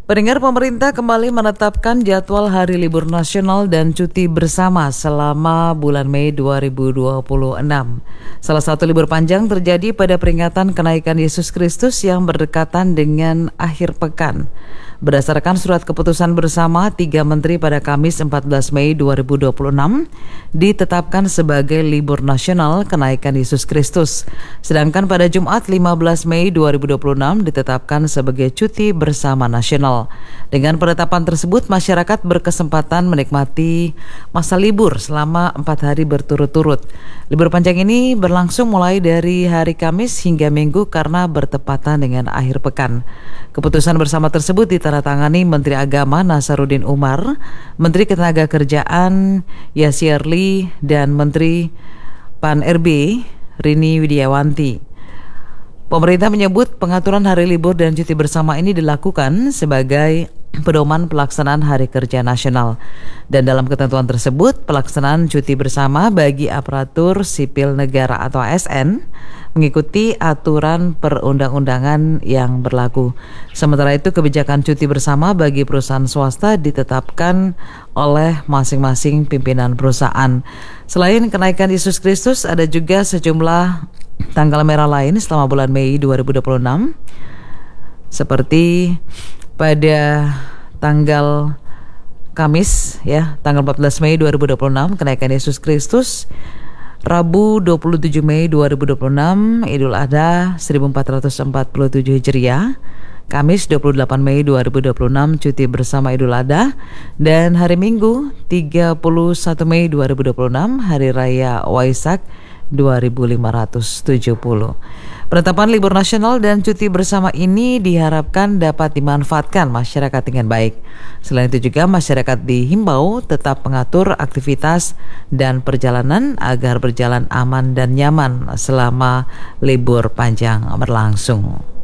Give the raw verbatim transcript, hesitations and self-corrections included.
Pendengar, pemerintah kembali menetapkan jadwal hari libur nasional dan cuti bersama selama bulan Mei dua ribu dua puluh enam. Salah satu libur panjang terjadi pada peringatan kenaikan Yesus Kristus yang berdekatan dengan akhir pekan. Berdasarkan surat keputusan bersama tiga menteri pada Kamis empat belas Mei dua ribu dua puluh enam ditetapkan sebagai libur nasional kenaikan Yesus Kristus. Sedangkan pada Jumat lima belas Mei dua ribu dua puluh enam ditetapkan sebagai cuti bersama nasional. Dengan penetapan tersebut, masyarakat berkesempatan menikmati masa libur selama empat hari berturut-turut. Libur panjang ini berlangsung mulai dari hari Kamis hingga Minggu karena bertepatan dengan akhir pekan. Keputusan bersama tersebut ditandatangani Menteri Agama Nasaruddin Umar, Menteri Ketenagakerjaan Yasir Lee, dan Menteri P A N R B Rini Widiawanti. Pemerintah menyebut pengaturan hari libur dan cuti bersama ini dilakukan sebagai pedoman pelaksanaan Hari Kerja Nasional. Dan dalam ketentuan tersebut, pelaksanaan cuti bersama bagi aparatur sipil negara atau A S N mengikuti aturan perundang-undangan yang berlaku. Sementara itu, kebijakan cuti bersama bagi perusahaan swasta ditetapkan oleh masing-masing pimpinan perusahaan. Selain kenaikan Yesus Kristus, ada juga sejumlah tanggal merah lain selama bulan Mei dua ribu dua puluh enam, seperti pada tanggal Kamis ya, tanggal empat belas Mei dua ribu dua puluh enam kenaikan Yesus Kristus, Rabu dua puluh tujuh Mei dua ribu dua puluh enam Idul Adha seribu empat ratus empat puluh tujuh Hijriah, Kamis dua puluh delapan Mei dua ribu dua puluh enam cuti bersama Idul Adha, dan hari Minggu tiga puluh satu Mei dua ribu dua puluh enam Hari Raya Waisak dua ribu lima ratus tujuh puluh. Penetapan libur nasional dan cuti bersama ini diharapkan dapat dimanfaatkan masyarakat dengan baik. Selain itu juga masyarakat dihimbau tetap mengatur aktivitas dan perjalanan agar berjalan aman dan nyaman selama libur panjang berlangsung.